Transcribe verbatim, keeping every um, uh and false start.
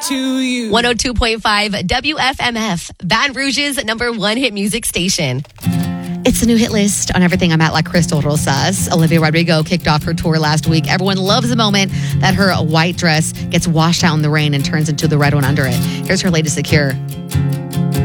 to you. one oh two point five W F M F, Baton Rouge's number one hit music station. It's the new hit list on everything. I'm at La Crystal Rosas. Olivia Rodrigo kicked off her tour last week. Everyone loves the moment that her white dress gets washed out in the rain and turns into the red one under it. Here's her latest Secure.